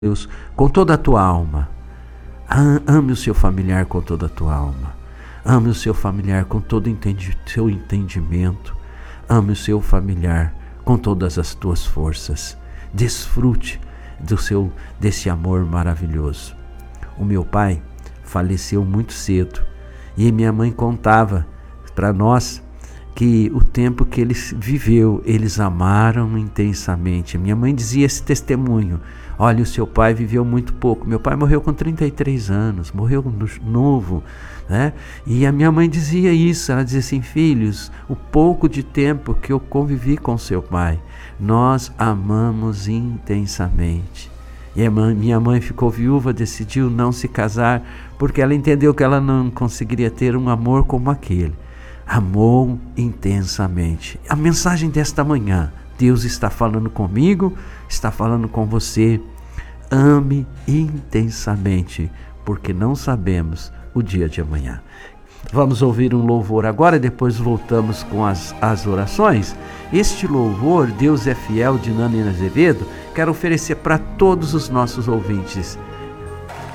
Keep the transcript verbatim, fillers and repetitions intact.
Deus com toda a tua alma. Ame o seu familiar com toda a tua alma. Ame o seu familiar com todo o seu entendimento. Ame o seu familiar com todas as tuas forças. Desfrute do seu, desse amor maravilhoso. O meu pai faleceu muito cedo e minha mãe contava para nós que o tempo que ele viveu, eles amaram intensamente. Minha mãe dizia esse testemunho: olha, o seu pai viveu muito pouco. Meu pai morreu com trinta e três anos, morreu novo, né? E a minha mãe dizia isso, ela dizia assim: filhos, o pouco de tempo que eu convivi com seu pai, nós amamos intensamente. E a mãe, minha mãe ficou viúva, decidiu não se casar, porque ela entendeu que ela não conseguiria ter um amor como aquele. Amou intensamente. A mensagem desta manhã, Deus está falando comigo, está falando com você. Ame intensamente, porque não sabemos o dia de amanhã. Vamos ouvir um louvor agora e depois voltamos com as, as orações. Este louvor, Deus é Fiel, de Nani Azevedo, quero oferecer para todos os nossos ouvintes.